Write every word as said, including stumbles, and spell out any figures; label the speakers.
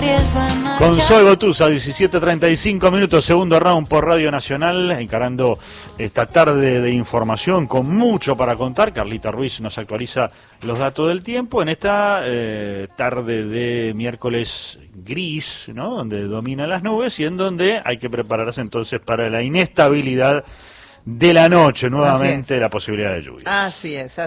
Speaker 1: Con Zoe Gotuza, diecisiete treinta y cinco minutos, segundo round por Radio Nacional, encarando esta tarde de información con mucho para contar. Carlita Ruiz nos actualiza los datos del tiempo en esta eh, tarde de miércoles gris, ¿no? Donde dominan las nubes y en donde hay que prepararse entonces para la inestabilidad de la noche, nuevamente la posibilidad de lluvias.
Speaker 2: Así es.